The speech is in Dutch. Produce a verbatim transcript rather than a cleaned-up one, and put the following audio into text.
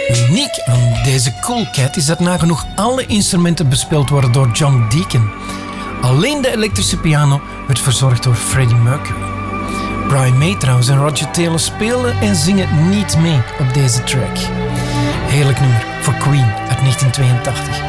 Uniek aan deze Cool Cat is dat nagenoeg alle instrumenten bespeeld worden door John Deacon. Alleen de elektrische piano werd verzorgd door Freddie Mercury. Brian May trouwens en Roger Taylor spelen en zingen niet mee op deze track. Heerlijk nummer voor Queen uit negentien tweeëntachtig.